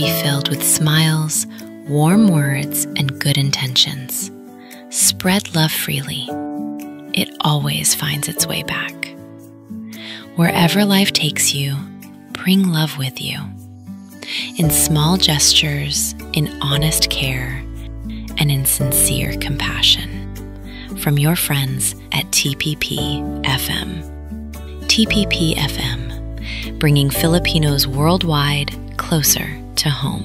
be filled with smiles, warm words, and good intentions. Spread love freely. It always finds its way back. Wherever life takes you, bring love with you. In small gestures, in honest care, and in sincere compassion. From your friends at TPP FM. TPP FM, bringing Filipinos worldwide closer to home.